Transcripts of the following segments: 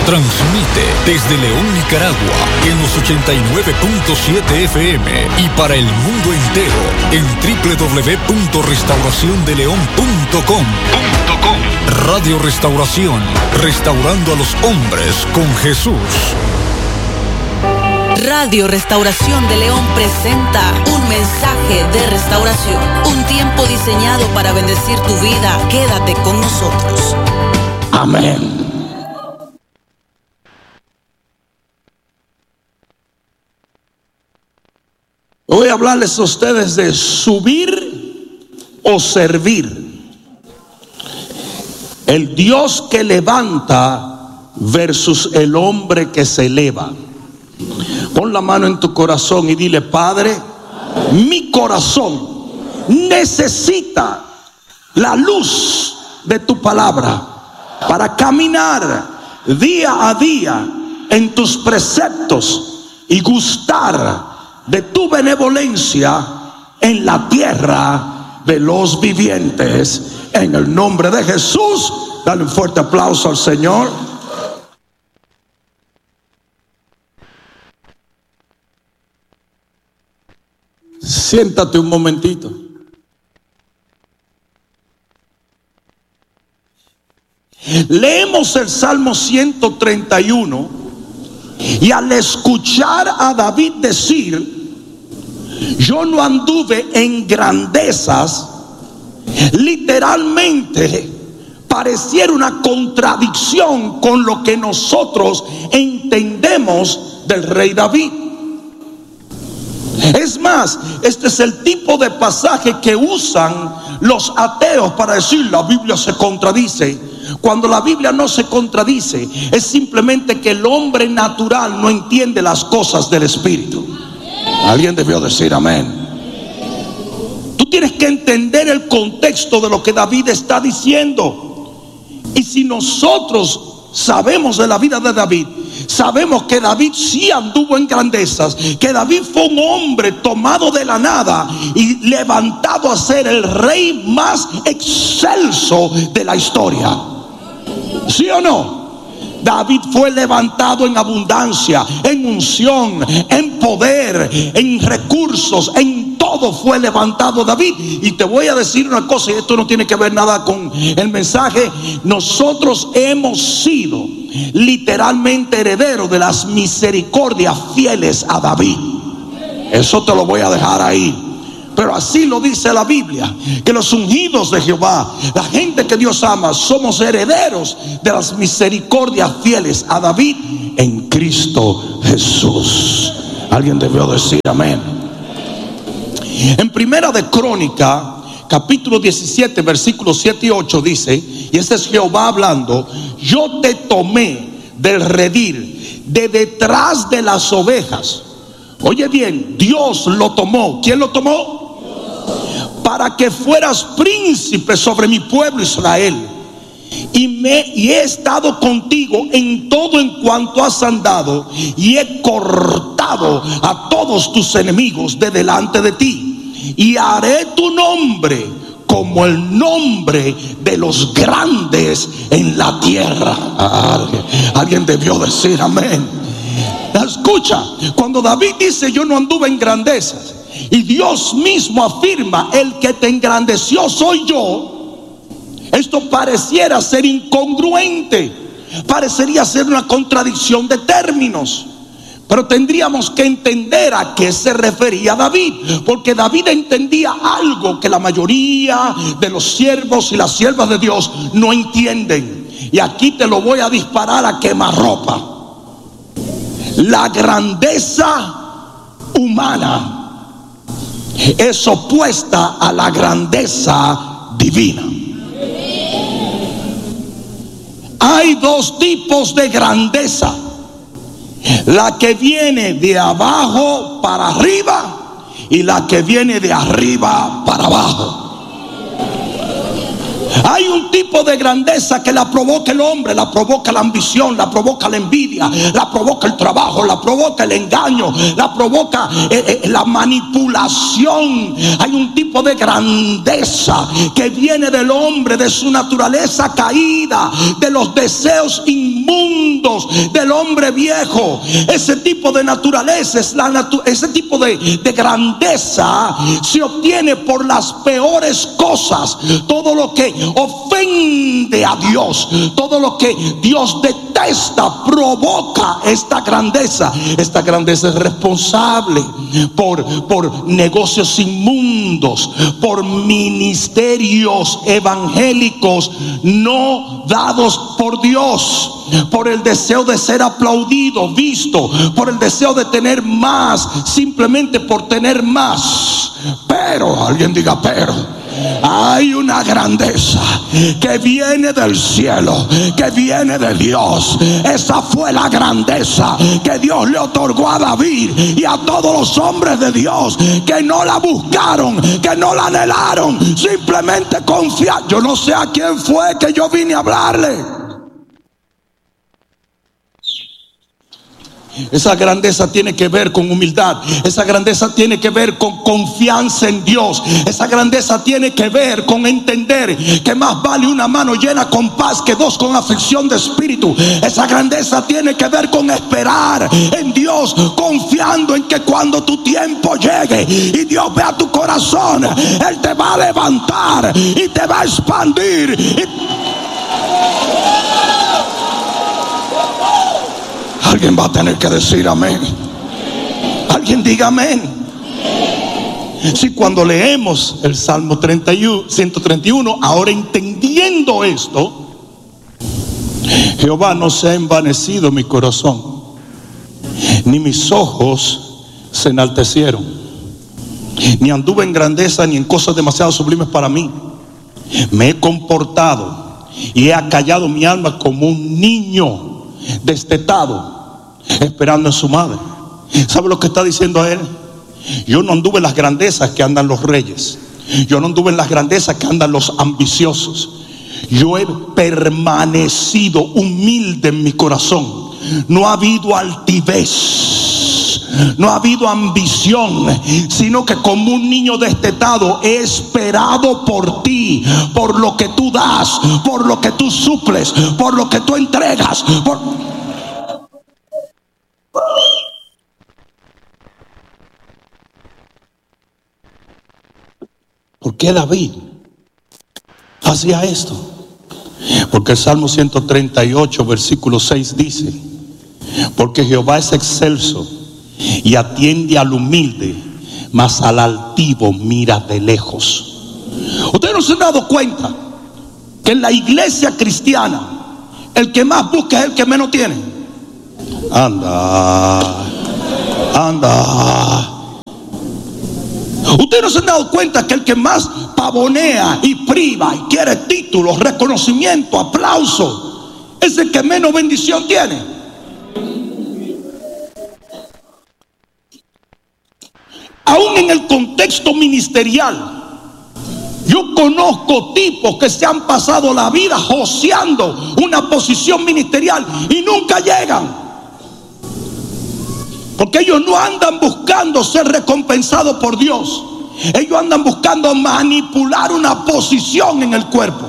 Transmite desde León, Nicaragua, en los 89.7 FM y para el mundo entero en www.restauraciondeleon.com. Radio Restauración, restaurando a los hombres con Jesús. Radio Restauración de León presenta un mensaje de restauración, un tiempo diseñado para bendecir tu vida. Quédate con nosotros. Amén. Voy a hablarles a ustedes de subir o servir. El Dios que levanta versus el hombre que se eleva. Pon la mano en tu corazón y dile: Padre, mi corazón necesita la luz de tu palabra para caminar día a día en tus preceptos y gustar de tu benevolencia en la tierra de los vivientes. En el nombre de Jesús, dale un fuerte aplauso al Señor. Siéntate un momentito. Leemos el Salmo 131 y al escuchar a David decir: yo no anduve en grandezas, literalmente pareciera una contradicción con lo que nosotros entendemos del rey David. Es más, este es el tipo de pasaje que usan los ateos para decir: la Biblia se contradice. Cuando la Biblia no se contradice, es simplemente que el hombre natural no entiende las cosas del Espíritu. Alguien debió decir amén. Tú tienes que entender el contexto de lo que David está diciendo. Y si nosotros sabemos de la vida de David, sabemos que David sí anduvo en grandezas, que David fue un hombre tomado de la nada y levantado a ser el rey más excelso de la historia. ¿Sí o no? David fue levantado en abundancia, en unción, en poder, en recursos, en todo fue levantado David. Y te voy a decir una cosa, y esto no tiene que ver nada con el mensaje. Nosotros hemos sido literalmente herederos de las misericordias fieles a David. Eso te lo voy a dejar ahí. Pero así lo dice la Biblia, que los ungidos de Jehová, la gente que Dios ama, somos herederos de las misericordias fieles a David en Cristo Jesús. Alguien debió decir amén. En Primera de Crónica, capítulo 17, versículos 7 y 8 dice, y este es Jehová hablando: yo te tomé del redil, de detrás de las ovejas. Oye bien, Dios lo tomó. ¿Quién lo tomó? Para que fueras príncipe sobre mi pueblo Israel. Y he estado contigo en todo en cuanto has andado, y he cortado a todos tus enemigos de delante de ti, y haré tu nombre como el nombre de los grandes en la tierra. Alguien debió decir amén. Escucha, cuando David dice: yo no anduve en grandezas, y Dios mismo afirma: el que te engrandeció soy yo, esto pareciera ser incongruente, parecería ser una contradicción de términos. Pero tendríamos que entender a qué se refería David, porque David entendía algo que la mayoría de los siervos y las siervas de Dios no entienden. Y aquí te lo voy a disparar a quemarropa. La grandeza humana es opuesta a la grandeza divina. Hay dos tipos de grandeza: la que viene de abajo para arriba y la que viene de arriba para abajo. Hay un tipo de grandeza que la provoca el hombre, la provoca la ambición, la provoca la envidia, la provoca el trabajo, la provoca el engaño, la provoca la manipulación. Hay un tipo de grandeza que viene del hombre, de su naturaleza caída, de los deseos inmundos del hombre viejo. Ese tipo de naturaleza, ese tipo de grandeza se obtiene por las peores cosas. Todo lo que ofende a Dios, todo lo que Dios detesta, provoca esta grandeza. Esta grandeza es responsable por negocios inmundos, por ministerios evangélicos no dados por Dios, por el deseo de ser aplaudido, visto, por el deseo de tener más, simplemente por tener más. Pero, alguien diga pero. Hay una grandeza que viene del cielo, que viene de Dios. Esa fue la grandeza que Dios le otorgó a David y a todos los hombres de Dios que no la buscaron, que no la anhelaron, simplemente confiaron. Yo no sé a quién fue que yo vine a hablarle. Esa grandeza tiene que ver con humildad. Esa grandeza tiene que ver con confianza en Dios. Esa grandeza tiene que ver con entender que más vale una mano llena con paz que dos con aflicción de espíritu. Esa grandeza tiene que ver con esperar en Dios, confiando en que cuando tu tiempo llegue y Dios vea tu corazón, Él te va a levantar y te va a expandir. Alguien va a tener que decir amén. Alguien diga amén. Si cuando leemos el Salmo 131, ahora entendiendo esto, Jehová no se ha envanecido mi corazón, ni mis ojos se enaltecieron, ni anduve en grandeza ni en cosas demasiado sublimes para mí. Me he comportado y he acallado mi alma como un niño destetado, esperando en su madre. ¿Sabe lo que está diciendo a él? Yo no anduve en las grandezas que andan los reyes. Yo no anduve en las grandezas que andan los ambiciosos. Yo he permanecido humilde en mi corazón. No ha habido altivez, no ha habido ambición, sino que como un niño destetado he esperado por ti, por lo que tú das, por lo que tú suples, por lo que tú entregas, ¿Por qué David hacía esto? Porque el Salmo 138 versículo 6 dice: porque Jehová es excelso y atiende al humilde, mas al altivo mira de lejos. Ustedes no se han dado cuenta que en la iglesia cristiana el que más busca es el que menos tiene. Anda. Ustedes no se han dado cuenta que el que más pavonea y priva y quiere títulos, reconocimiento, aplauso, es el que menos bendición tiene. Aún en el contexto ministerial, yo conozco tipos que se han pasado la vida joseando una posición ministerial y nunca llegan. Porque ellos no andan buscando ser recompensados por Dios. Ellos andan buscando manipular una posición en el cuerpo.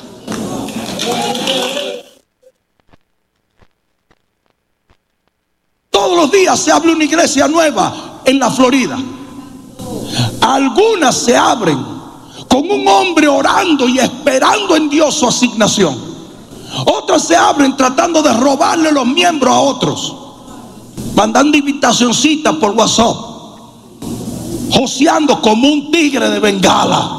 Todos los días se abre una iglesia nueva en la Florida. Algunas se abren con un hombre orando y esperando en Dios su asignación. Otras se abren tratando de robarle los miembros a otros, mandando invitacioncitas por WhatsApp, joseando como un tigre de Bengala.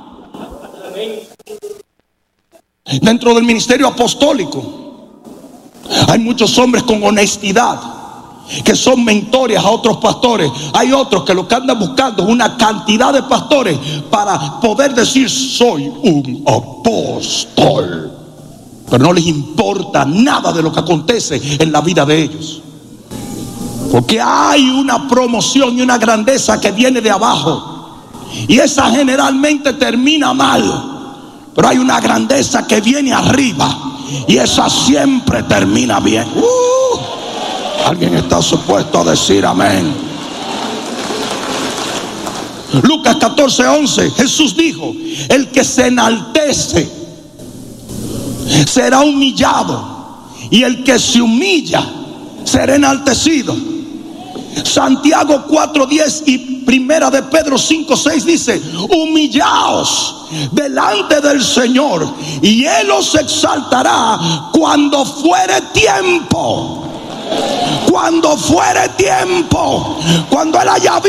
Dentro del ministerio apostólico hay muchos hombres con honestidad que son mentores a otros pastores. Hay otros que lo que andan buscando es una cantidad de pastores para poder decir soy un apóstol, pero no les importa nada de lo que acontece en la vida de ellos. Porque hay una promoción y una grandeza que viene de abajo, y esa generalmente termina mal. Pero hay una grandeza que viene arriba y esa siempre termina bien. Alguien está supuesto a decir amén. Lucas 14:11, Jesús dijo: el que se enaltece será humillado, y el que se humilla será enaltecido. Santiago 4:10 y Primera de Pedro 5:6 dice: humillaos delante del Señor y Él os exaltará cuando fuere tiempo. Cuando fuere tiempo, cuando Él haya